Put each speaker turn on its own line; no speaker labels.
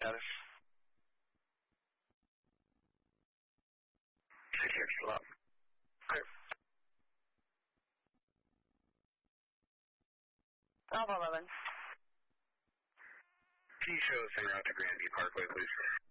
status.
Take care, chill out.
Okay.
Bravo 11.
Can you show us en route to Grandview Parkway, please?